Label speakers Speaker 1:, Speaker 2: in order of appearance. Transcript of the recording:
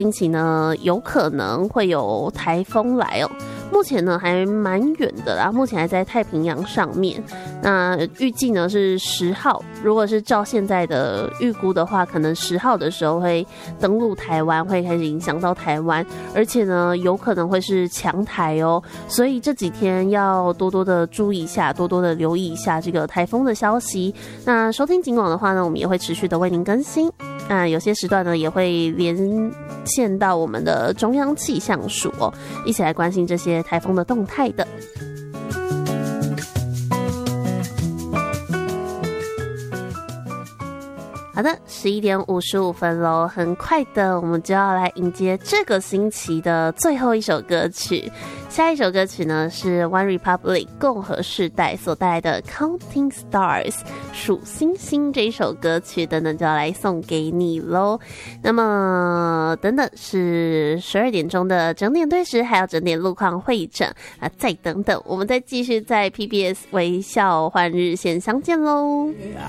Speaker 1: 星期呢有可能会有台风来哦。目前呢还蛮远的啦，目前还在太平洋上面。那预计呢是10号，如果是照现在的预估的话，可能10号的时候会登陆台湾，会开始影响到台湾，而且呢有可能会是强台哦。所以这几天要多多的注意一下，多多的留意一下这个台风的消息。那收听警广的话呢，我们也会持续的为您更新。那有些时段呢也会连线到我们的中央气象署哦，一起来关心这些台风的动态的。好的，11点55分咯，很快的我们就要来迎接这个星期的最后一首歌曲。下一首歌曲呢是 One Republic 共和世代所带来的 Counting Stars 数星星，这一首歌曲等等就要来送给你咯。那么等等是12点钟的整点对时，还有整点路况会诊啊，再等等我们再继续在 PBS 微笑换日线相见咯。